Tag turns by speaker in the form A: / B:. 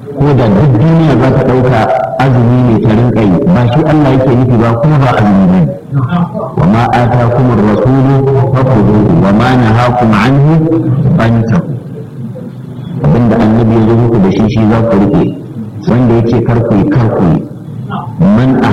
A: ko da duk duniya za ta ɗauka azumi ne ta rinƙa yi ba shi Allah yake nufi ba kuma ba azumi ne. Wa ma atakum ar-rasulu fakhudhuhu wa ma nahakum anhu fantahu. Abinda annabi ya zo muku da shi za ku rike, wanda yake kar ku yi man